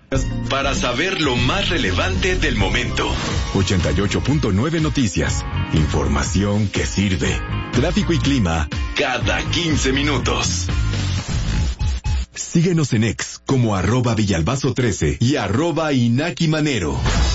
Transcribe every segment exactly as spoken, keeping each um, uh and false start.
Para saber lo más relevante del momento. ochenta y ocho punto nueve Noticias. Información que sirve. Tráfico y clima cada quince minutos. Síguenos en X como arroba Villalbazo trece y arroba Inaki Manero.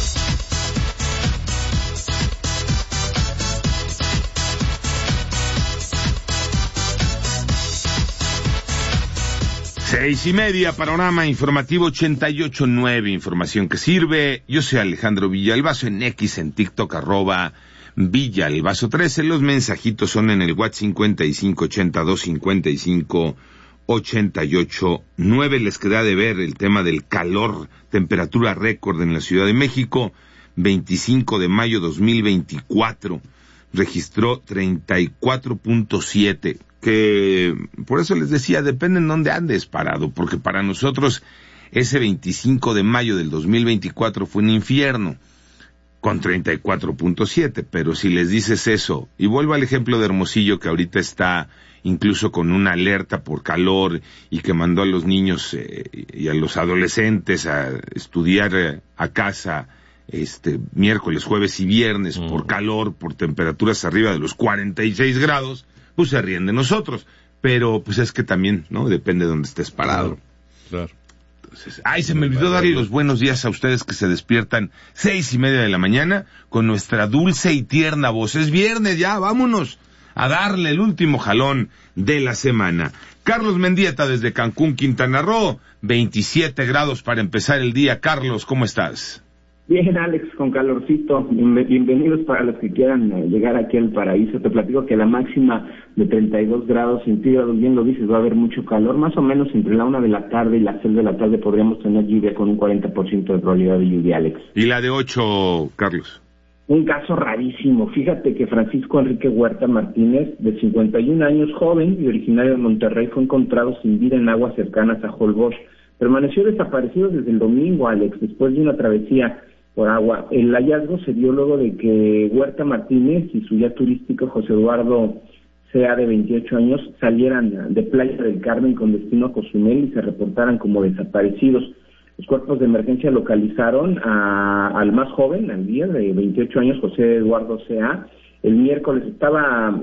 Seis y media, panorama informativo ochenta y ocho punto nueve, información que sirve. Yo soy Alejandro Villalbazo en X, en TikTok, arroba Villalbazo trece. Los mensajitos son en el WhatsApp cincuenta y cinco ochenta y dos cincuenta y cinco ochenta y ocho nueve. Les queda de ver el tema del calor, temperatura récord en la Ciudad de México. veinticinco de mayo dos mil veinticuatro, registró treinta y cuatro punto siete. Que por eso les decía, depende en dónde andes parado, porque para nosotros ese veinticinco de mayo del dos mil veinticuatro fue un infierno, con treinta y cuatro punto siete, pero si les dices eso, y vuelvo al ejemplo de Hermosillo, que ahorita está incluso con una alerta por calor, y que mandó a los niños eh, y a los adolescentes a estudiar eh, a casa, este, miércoles, jueves y viernes, mm. por calor, por temperaturas arriba de los cuarenta y seis grados, pues se ríen de nosotros, pero pues es que también, ¿no? Depende de donde estés parado. Claro. Entonces, ay, se me olvidó darle los buenos días a ustedes que se despiertan seis y media de la mañana con nuestra dulce y tierna voz. Es viernes ya, vámonos a darle el último jalón de la semana. Carlos Mendieta desde Cancún, Quintana Roo, veintisiete grados para empezar el día. Carlos, ¿cómo estás? Bien, Alex, con calorcito. Bienvenidos para los que quieran llegar aquí al paraíso. Te platico que la máxima de treinta y dos grados centígrados, bien lo dices, va a haber mucho calor. Más o menos entre la una de la tarde y las seis de la tarde podríamos tener lluvia con un cuarenta por ciento de probabilidad de lluvia, Alex. ¿Y la de ocho, Carlos? Un caso rarísimo. Fíjate que Francisco Enrique Huerta Martínez, de cincuenta y un años, joven y originario de Monterrey, fue encontrado sin vida en aguas cercanas a Holbox. Permaneció desaparecido desde el domingo, Alex, después de una travesía por agua. El hallazgo se dio luego de que Huerta Martínez y su guía turístico José Eduardo C A de veintiocho años salieran de Playa del Carmen con destino a Cozumel y se reportaran como desaparecidos. Los cuerpos de emergencia localizaron a, al más joven, al día de veintiocho años, José Eduardo C A. El miércoles estaba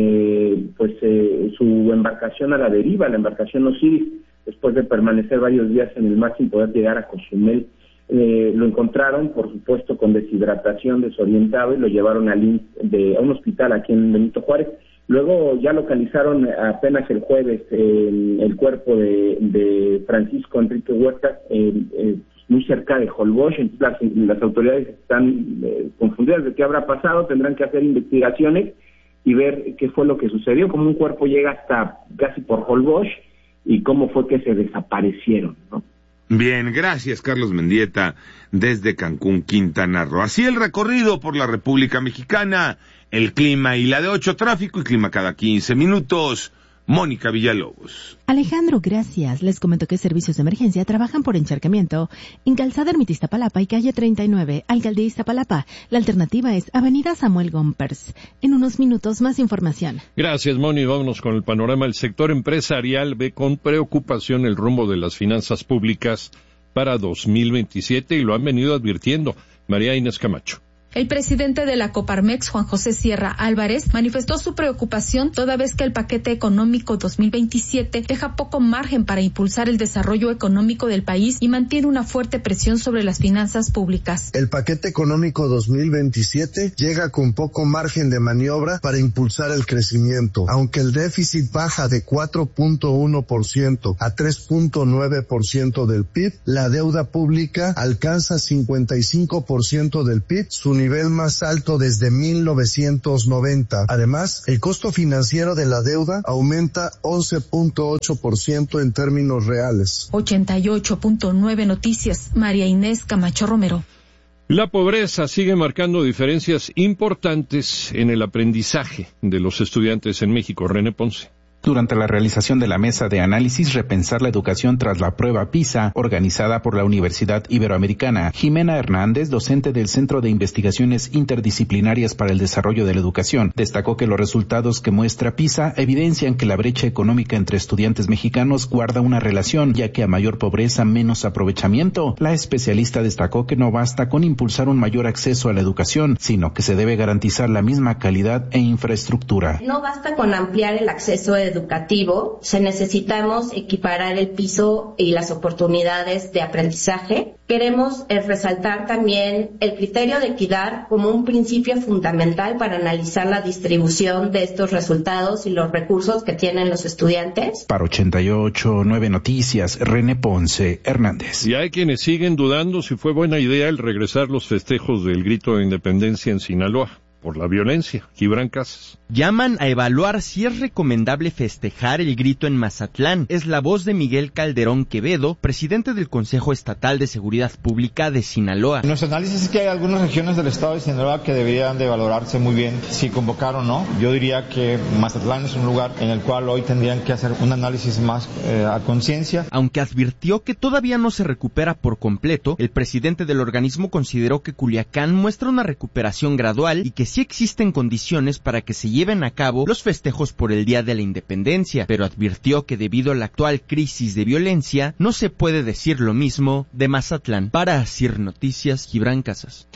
eh, pues eh, su embarcación a la deriva, la embarcación Osiris, después de permanecer varios días en el mar sin poder llegar a Cozumel. Eh, lo encontraron, por supuesto, con deshidratación, desorientado, y lo llevaron al de, a un hospital aquí en Benito Juárez. Luego ya localizaron apenas el jueves eh, el cuerpo de, de Francisco Enrique Huerta, eh, eh, muy cerca de Holbox. Entonces las, las autoridades están eh, confundidas de qué habrá pasado, tendrán que hacer investigaciones y ver qué fue lo que sucedió, cómo un cuerpo llega hasta casi por Holbox y cómo fue que se desaparecieron, ¿no? Bien, gracias Carlos Mendieta desde Cancún, Quintana Roo. Así el recorrido por la República Mexicana, el clima y la de ocho, tráfico y clima cada quince minutos. Mónica Villalobos. Alejandro, gracias. Les comento que servicios de emergencia trabajan por encharcamiento en Calzada Ermita Iztapalapa y calle treinta y nueve, Alcaldía Iztapalapa. La alternativa es Avenida Samuel Gompers. En unos minutos más información. Gracias, Moni. Vámonos con el panorama. El sector empresarial ve con preocupación el rumbo de las finanzas públicas para dos mil veintisiete y lo han venido advirtiendo. María Inés Camacho. El presidente de la Coparmex, Juan José Sierra Álvarez, manifestó su preocupación toda vez que el paquete económico dos mil veintisiete deja poco margen para impulsar el desarrollo económico del país y mantiene una fuerte presión sobre las finanzas públicas. El paquete económico dos mil veintisiete llega con poco margen de maniobra para impulsar el crecimiento. Aunque el déficit baja de cuatro punto uno por ciento a tres punto nueve por ciento del P I B, la deuda pública alcanza cincuenta y cinco por ciento del P I B, su nivel más alto desde mil novecientos noventa. Además, el costo financiero de la deuda aumenta once punto ocho por ciento en términos reales. ochenta y ocho punto nueve Noticias, María Inés Camacho Romero. La pobreza sigue marcando diferencias importantes en el aprendizaje de los estudiantes en México. René Ponce. Durante la realización de la mesa de análisis Repensar la educación tras la prueba PISA, organizada por la Universidad Iberoamericana, Jimena Hernández, docente del Centro de Investigaciones Interdisciplinarias para el Desarrollo de la Educación, destacó que los resultados que muestra PISA evidencian que la brecha económica entre estudiantes mexicanos guarda una relación, ya que a mayor pobreza, menos aprovechamiento. La especialista destacó que no basta con impulsar un mayor acceso a la educación, sino que se debe garantizar la misma calidad e infraestructura. No basta con ampliar el acceso educativo, se necesitamos equiparar el piso y las oportunidades de aprendizaje. Queremos eh, resaltar también el criterio de equidad como un principio fundamental para analizar la distribución de estos resultados y los recursos que tienen los estudiantes. Para ochenta y ocho punto nueve Noticias, René Ponce Hernández. Y hay quienes siguen dudando si fue buena idea el regresar los festejos del grito de independencia en Sinaloa por la violencia. Gibran Casas. Llaman a evaluar si es recomendable festejar el grito en Mazatlán. Es la voz de Miguel Calderón Quevedo, presidente del Consejo Estatal de Seguridad Pública de Sinaloa. Nuestro análisis es que hay algunas regiones del estado de Sinaloa que deberían de valorarse muy bien si convocar o no. Yo diría que Mazatlán es un lugar en el cual hoy tendrían que hacer un análisis más eh, a conciencia. Aunque advirtió que todavía no se recupera por completo, el presidente del organismo consideró que Culiacán muestra una recuperación gradual y que sí existen condiciones para que se lleven a cabo los festejos por el Día de la Independencia, pero advirtió que debido a la actual crisis de violencia, no se puede decir lo mismo de Mazatlán. Para Asir Noticias, Gibran Casas.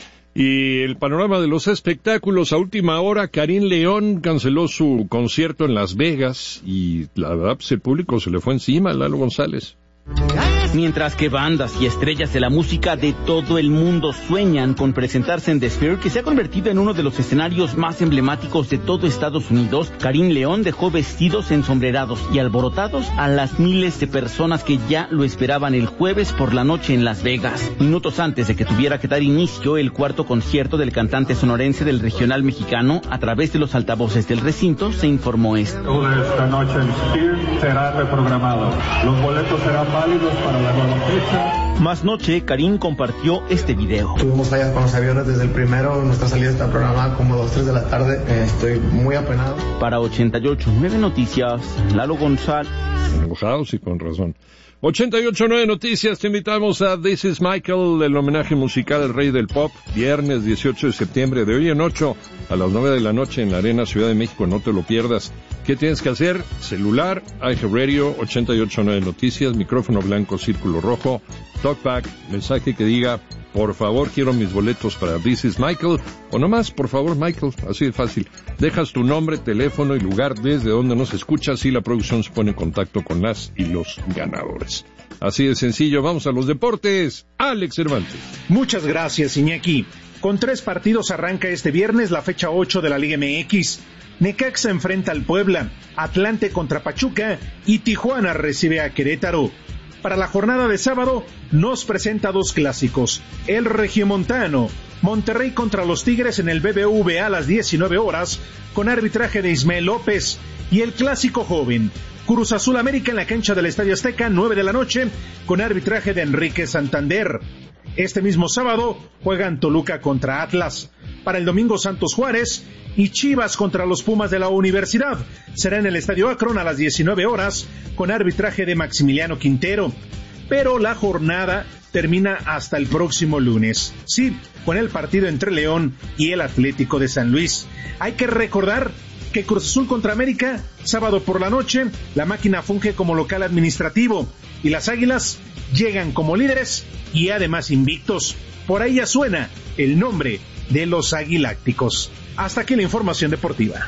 Y el panorama de los espectáculos, a última hora, Karim León canceló su concierto en Las Vegas y la verdad, pues, el público se le fue encima a Lalo González. Mientras que bandas y estrellas de la música de todo el mundo sueñan con presentarse en The Sphere, que se ha convertido en uno de los escenarios más emblemáticos de todo Estados Unidos, Karim León dejó vestidos ensombrerados y alborotados a las miles de personas que ya lo esperaban el jueves por la noche en Las Vegas. Minutos antes de que tuviera que dar inicio el cuarto concierto del cantante sonorense del regional mexicano, a través de los altavoces del recinto se informó esto. Toda esta noche el Sphere será reprogramado. Los boletos serán válidos para la nueva fecha. Más noche, Karim compartió este video. Tuvimos fallas con los aviones desde el primero, nuestra salida está programada como dos, tres de la tarde, eh, estoy muy apenado. Para ochenta y ocho punto nueve Noticias, Lalo González. Enojados y con razón. ochenta y ocho punto nueve Noticias, te invitamos a This is Michael, el homenaje musical al rey del pop, viernes dieciocho de septiembre, de hoy en ocho a las nueve de la noche en la Arena Ciudad de México, no te lo pierdas. ¿Qué tienes que hacer? Celular, iHeartRadio, ochenta y ocho punto nueve Noticias, micrófono blanco, círculo rojo, talkback, mensaje que diga, por favor, quiero mis boletos para This is Michael, o nomás, por favor, Michael, así de fácil. Dejas tu nombre, teléfono y lugar desde donde nos escuchas y la producción se pone en contacto con las y los ganadores. Así de sencillo, vamos a los deportes. Alex Cervantes. Muchas gracias, Iñaki. Con tres partidos arranca este viernes la fecha ocho de la Liga M X. Necaxa enfrenta al Puebla, Atlante contra Pachuca y Tijuana recibe a Querétaro. Para la jornada de sábado nos presenta dos clásicos, el regiomontano, Monterrey contra los Tigres en el B B V A a las diecinueve horas, con arbitraje de Ismael López, y el clásico joven, Cruz Azul América en la cancha del Estadio Azteca, nueve de la noche, con arbitraje de Enrique Santander. Este mismo sábado juegan Toluca contra Atlas. Para el domingo, Santos Juárez y Chivas contra los Pumas de la Universidad. Será en el Estadio Akron a las diecinueve horas, con arbitraje de Maximiliano Quintero. Pero la jornada termina hasta el próximo lunes. Sí, con el partido entre León y el Atlético de San Luis. Hay que recordar que Cruz Azul contra América, sábado por la noche, la máquina funge como local administrativo y las Águilas llegan como líderes y además invictos. Por ahí ya suena el nombre de los Aguilácticos. Hasta aquí la información deportiva.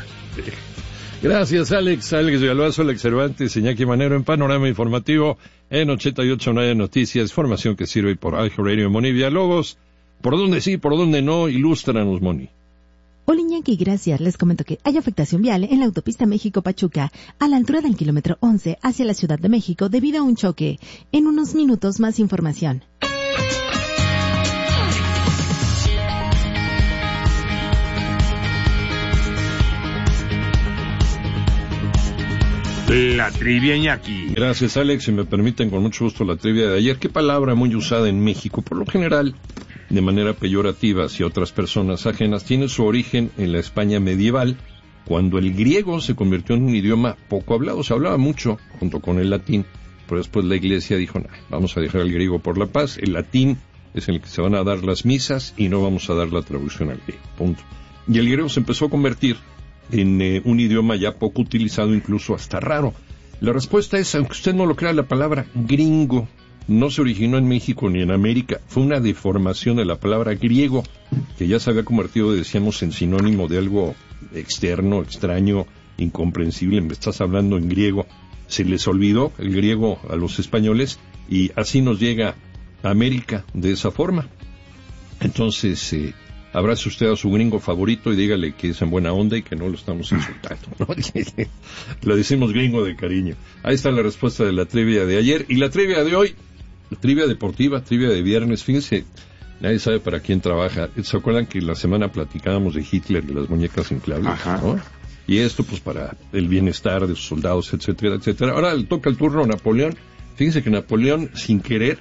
Gracias, Alex. Alex Villalbazo, Alex Cervantes, Iñaki Manero en Panorama Informativo en ochenta y ocho punto nueve Noticias, información que sirve por iHeartRadio Moni Villalobos. ¿Por dónde sí, por dónde no? Ilústranos, Moni. Hola, Iñaki, gracias. Les comento que hay afectación vial en la autopista México-Pachuca, a la altura del kilómetro once hacia la Ciudad de México debido a un choque. En unos minutos más información. La trivia, Iñaki. Gracias, Alex. Si me permiten, con mucho gusto la trivia de ayer. ¿Qué palabra muy usada en México, por lo general, de manera peyorativa hacia otras personas ajenas, tiene su origen en la España medieval cuando el griego se convirtió en un idioma poco hablado. Se hablaba mucho junto con el latín, pero después la iglesia dijo, nah, vamos a dejar el griego por la paz, el latín es en el que se van a dar las misas y no vamos a dar la traducción al griego, punto. Y el griego se empezó a convertir en eh, un idioma ya poco utilizado, incluso hasta raro. La respuesta es, aunque usted no lo crea, la palabra gringo no se originó en México ni en América, fue una deformación de la palabra griego, que ya se había convertido, decíamos, en sinónimo de algo externo, extraño, incomprensible. Me estás hablando en griego. Se les olvidó el griego a los españoles y así nos llega a América de esa forma. Entonces, eh, abrace usted a su gringo favorito y dígale que es en buena onda y que no lo estamos insultando, ¿no? Lo decimos gringo de cariño. Ahí está la respuesta de la trivia de ayer. Y la trivia de hoy, trivia deportiva, trivia de viernes. Fíjense, nadie sabe para quién trabaja. ¿Se acuerdan que la semana platicábamos de Hitler y las muñecas inflables? Ajá. ¿No? Y esto pues para el bienestar de sus soldados, etcétera, etcétera. Ahora le toca el turno a Napoleón. Fíjense que Napoleón, sin querer,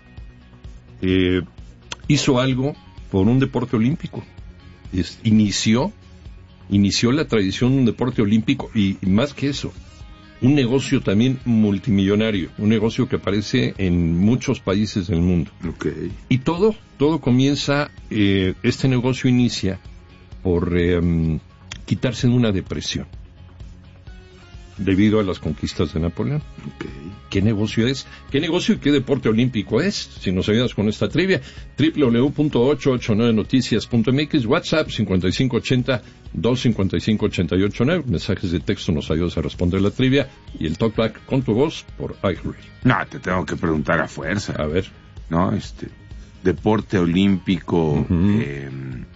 eh, hizo algo por un deporte olímpico. Es, inició, inició la tradición de un deporte olímpico y, y más que eso, un negocio también multimillonario, un negocio que aparece en muchos países del mundo. Okay. Y todo, todo comienza, eh, este negocio inicia por eh, quitarse de una depresión debido a las conquistas de Napoleón. Okay. ¿Qué negocio es? ¿Qué negocio y qué deporte olímpico es? Si nos ayudas con esta trivia, doble u doble u doble u punto ochocientos ochenta y nueve noticias punto m x, WhatsApp cincuenta y cinco ochenta, doscientos cincuenta y cinco, ochenta y ocho nueve, mensajes de texto nos ayudas a responder la trivia y el talkback con tu voz por iHeart. No, te tengo que preguntar a fuerza. A ver. No, este, deporte olímpico, uh-huh. eh,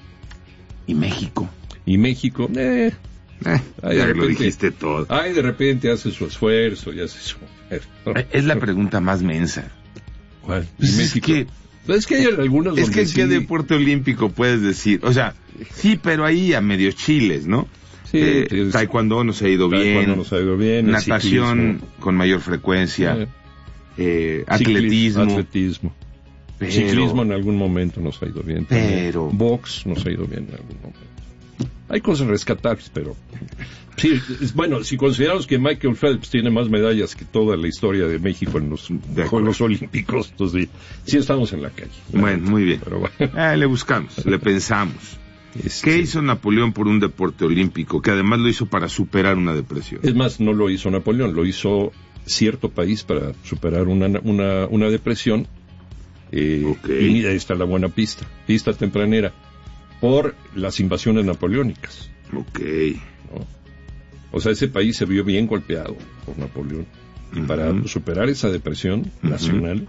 y México. Y México, eh... Eh, ay, ya de repente, lo dijiste todo. Ay, de repente hace su esfuerzo y hace su... Es la pregunta más mensa. ¿Cuál? Pues México. Es que, es que hay algunos es que sí... ¿qué deporte olímpico puedes decir? O sea, sí, pero ahí a medios chiles, ¿no? Sí, eh, es, taekwondo nos ha ido bien. Nos ha ido bien. Natación con mayor frecuencia. Eh, eh, atletismo. Atletismo. Pero, ciclismo en algún momento nos ha ido bien. Pero... También. Box nos ha ido bien en algún momento. Hay cosas rescatables, pero... Sí, es, bueno, si consideramos que Michael Phelps tiene más medallas que toda la historia de México en los Juegos Olímpicos, entonces sí, sí estamos en la calle. Bueno, muy bien. Pero bueno. Ah, le buscamos, le pensamos. Este... ¿Qué hizo Napoleón por un deporte olímpico? Que además lo hizo para superar una depresión. Es más, no lo hizo Napoleón, lo hizo cierto país para superar una, una, una depresión. Eh, okay. Y ahí está la buena pista, pista tempranera. Por las invasiones napoleónicas. Ok. ¿No? O sea, ese país se vio bien golpeado por Napoleón. Y uh-huh. para superar esa depresión uh-huh. nacional,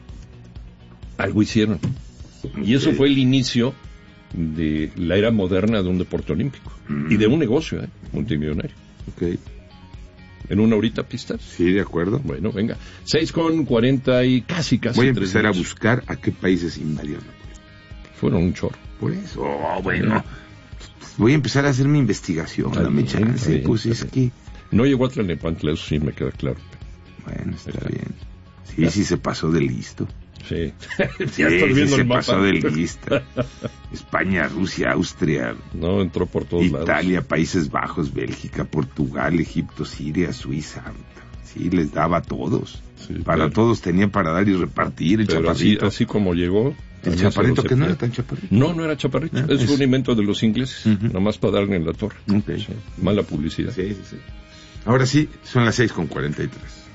algo hicieron. Okay. Y eso fue el inicio de la era moderna de un deporte olímpico. Uh-huh. Y de un negocio, ¿eh? multimillonario. Ok. ¿En una horita pistas? Sí, de acuerdo. Bueno, venga. seis con cuarenta y casi, casi. Voy a empezar a buscar a qué países invadió Napoleón. Fueron un chorro. Por eso, oh, bueno, voy a empezar a hacer mi investigación, la mecha, sí, pues es que... No llegó a Tlalnepantla, eso sí me queda claro. Bueno, está Pero, bien. Sí, ya. sí se pasó de listo. Sí. ya sí, sí se mapa. pasó de lista. España, Rusia, Austria. No, entró por todos Italia, lados. Italia, Países Bajos, Bélgica, Portugal, Egipto, Siria, Suiza. Sí, les daba a todos. Sí, para pero, todos tenía para dar y repartir el pero chaparrito. Así, así como llegó... El chaparrito que no era tan chaparrito. No, no era chaparrito. ¿Eh? Es, es un invento de los ingleses. Uh-huh. Nomás para darle en la torre. Okay. Sí. Mala publicidad. Sí, sí, sí. Ahora sí, son las seis con cuarenta y tres.